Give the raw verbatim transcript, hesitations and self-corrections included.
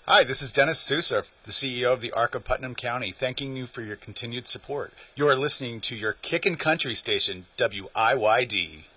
Hi, this is Dennis Sousa, the C E O of the Arc of Putnam County, thanking you for your continued support. You are listening to your Kickin' Country station, W I Y D.